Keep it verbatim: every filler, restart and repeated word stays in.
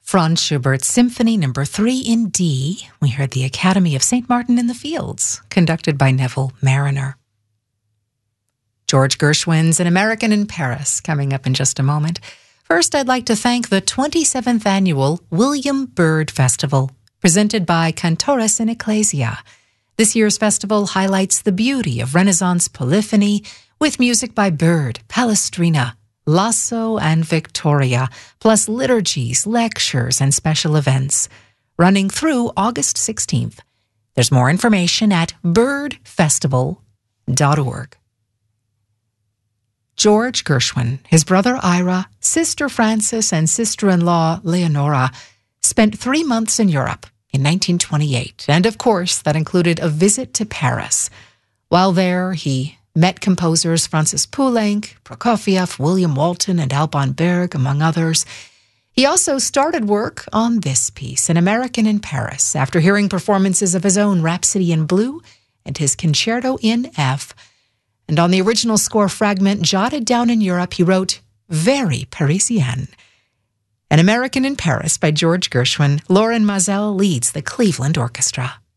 Franz Schubert's Symphony Number three in D. We heard the Academy of Saint Martin in the Fields, conducted by Neville Marriner. George Gershwin's An American in Paris, coming up in just a moment. First, I'd like to thank the twenty-seventh Annual William Byrd Festival, presented by Cantores in Ecclesia. This year's festival highlights the beauty of Renaissance polyphony with music by Byrd, Palestrina, Lasso, and Victoria, plus liturgies, lectures, and special events, running through August sixteenth. There's more information at byrd festival dot org. George Gershwin, his brother Ira, sister Frances, and sister-in-law Leonora spent three months in Europe in nineteen twenty-eight, and of course that included a visit to Paris. While there, he met composers Francis Poulenc, Prokofiev, William Walton, and Alban Berg, among others. He also started work on this piece, An American in Paris, after hearing performances of his own Rhapsody in Blue and his Concerto in F. And on the original score fragment jotted down in Europe, he wrote, Very Parisienne. An American in Paris by George Gershwin. Lauren Mazel leads the Cleveland Orchestra.